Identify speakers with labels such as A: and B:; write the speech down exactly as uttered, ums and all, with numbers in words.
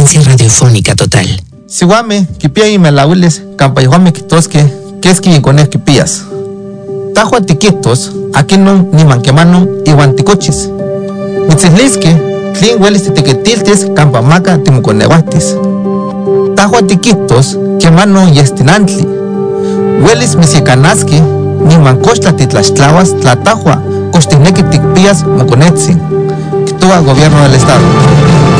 A: experiencia radiofónica total.
B: Siwame, kipia y melaules, campayhuame kitosque, que es que con que pillas. Tajo atiquitos, aquí no ni manquemano y guanticochis. Mitzislisque, clean hueles de tequetiltes, campamaca, timuconeguatis. Tajo atiquitos, que mano y estinantli. Hueles misicanaski, ni mancochla titlaxtlahuas, tlatajua, costineque ticpías, moconetzi. Que tú gobierno del estado.